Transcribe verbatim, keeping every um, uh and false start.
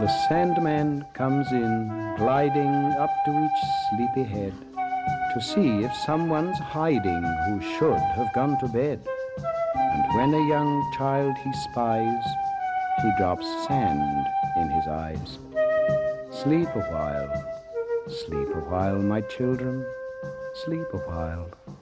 the Sandman comes in, gliding up to each sleepy head, to see if someone's hiding who should have gone to bed. And when a young child he spies, he drops sand in his eyes. Sleep a while, sleep a while, my children, sleep a while.